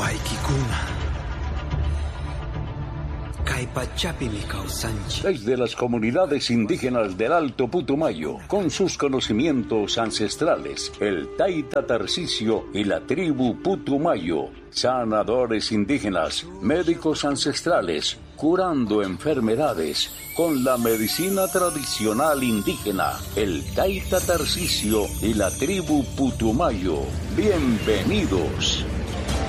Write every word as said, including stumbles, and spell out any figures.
Paikikuna. Kaipachapi mi causanchi. Desde las comunidades indígenas del Alto Putumayo, con sus conocimientos ancestrales, el Taita Tarcisio y la tribu Putumayo, sanadores indígenas, médicos ancestrales, curando enfermedades con la medicina tradicional indígena, el Taita Tarcisio y la tribu Putumayo. Bienvenidos.